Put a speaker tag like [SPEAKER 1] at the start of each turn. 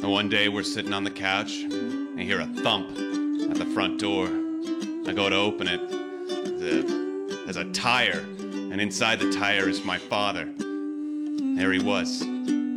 [SPEAKER 1] And one day we're sitting on the couch. I hear a thump at the front door. I go to open it. There's a tire, and inside the tire is my father. There he was,